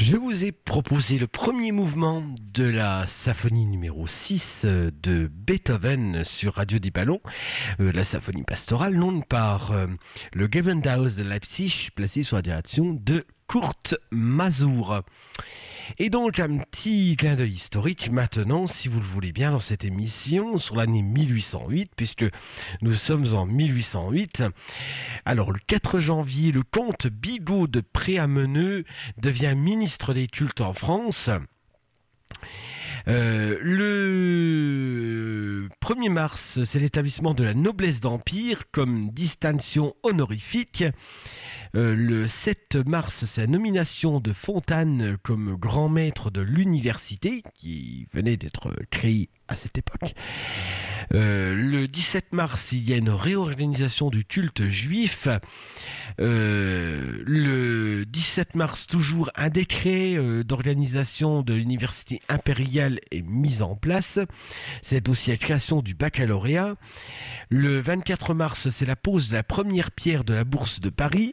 Je vous ai proposé le premier mouvement de la symphonie numéro 6 de Beethoven sur Radio des Ballons, la symphonie pastorale, non par le Gewandhaus de Leipzig, placé sous la direction de Kurt Masur. Et donc un petit clin d'œil historique maintenant, si vous le voulez bien, dans cette émission sur l'année 1808, puisque nous sommes en 1808. Alors le 4 janvier, le comte Bigot de Préameneux devient ministre des cultes en France. Le 1er mars, c'est l'établissement de la noblesse d'Empire comme distinction honorifique. Le 7 mars, c'est la nomination de Fontane comme grand maître de l'université, qui venait d'être créée à cette époque. Le 17 mars, il y a une réorganisation du culte juif. Le 17 mars, toujours, un décret d'organisation de l'université impériale est mis en place. C'est aussi la création du baccalauréat. Le 24 mars, c'est la pose de la première pierre de la bourse de Paris.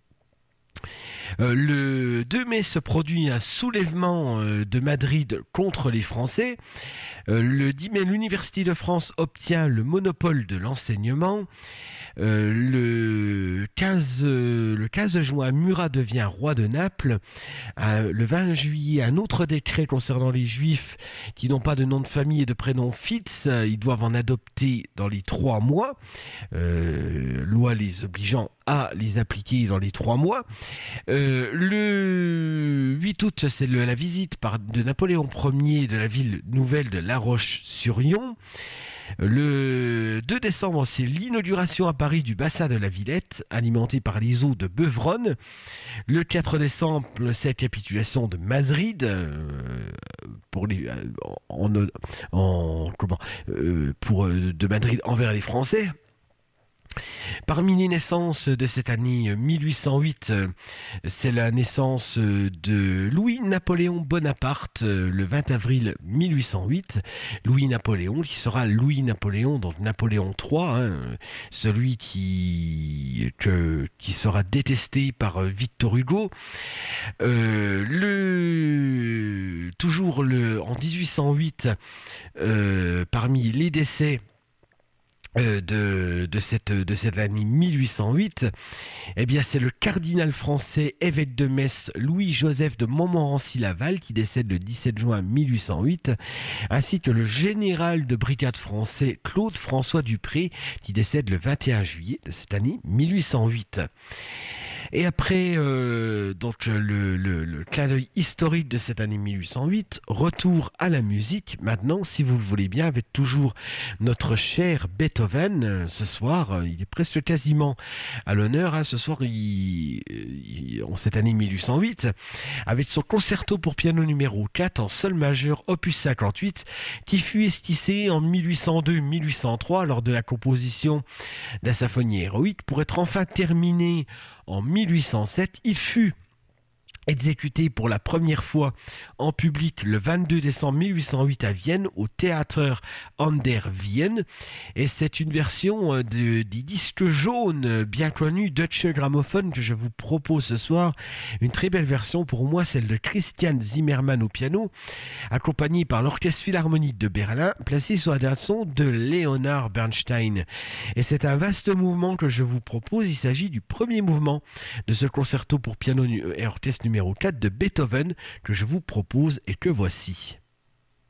Le 2 mai se produit un soulèvement de Madrid contre les Français. Le 10 mai, l'Université de France obtient le monopole de l'enseignement. Le 15 juin, Murat devient roi de Naples. Le 20 juillet, un autre décret concernant les Juifs qui n'ont pas de nom de famille et de prénom fixe. Ils doivent en adopter dans les 3 mois. Loi les obligeant à les appliquer dans les 3 mois. Le 8 août, c'est la visite de Napoléon Ier de la ville nouvelle de La Roche-sur-Yon. Le 2 décembre, c'est l'inauguration à Paris du bassin de la Villette, alimenté par les eaux de Beuvronne. Le 4 décembre, c'est la capitulation de Madrid de Madrid envers les Français. Parmi les naissances de cette année 1808, c'est la naissance de Louis-Napoléon Bonaparte le 20 avril 1808. Louis-Napoléon, qui sera Louis-Napoléon, donc Napoléon III, celui qui sera détesté par Victor Hugo. En 1808, parmi les décès de cette année 1808, eh bien c'est le cardinal français évêque de Metz Louis-Joseph de Montmorency-Laval qui décède le 17 juin 1808, ainsi que le général de brigade français Claude-François Dupré qui décède le 21 juillet de cette année 1808. Et après donc le clin d'œil historique de cette année 1808, retour à la musique maintenant, si vous le voulez bien, avec toujours notre cher Beethoven. Ce soir, il est presque quasiment à l'honneur. Ce soir, en cette année 1808, avec son concerto pour piano numéro 4 en sol majeur opus 58, qui fut esquissé en 1802-1803 lors de la composition de la symphonie héroïque, pour être enfin terminé en 1807. Il fut exécuté pour la première fois en public le 22 décembre 1808 à Vienne, au Theater an der Wien. Et c'est une version des disques jaunes bien connus Deutsche Grammophon que je vous propose ce soir. Une très belle version pour moi, celle de Christian Zimmermann au piano, accompagnée par l'Orchestre Philharmonique de Berlin, placé sous la direction de Leonard Bernstein. Et c'est un vaste mouvement que je vous propose. Il s'agit du premier mouvement de ce concerto pour piano et orchestre numéro 4 de Beethoven que je vous propose et que voici.